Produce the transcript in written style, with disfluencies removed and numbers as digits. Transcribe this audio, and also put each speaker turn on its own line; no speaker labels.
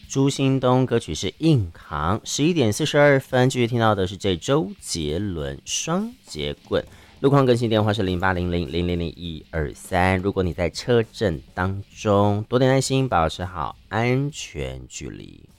朱兴东歌曲是硬扛。11:42，继续听到的是这周杰伦双节棍。路况更新电话是0800000123。如果你在车阵当中，多点耐心，保持好安全距离。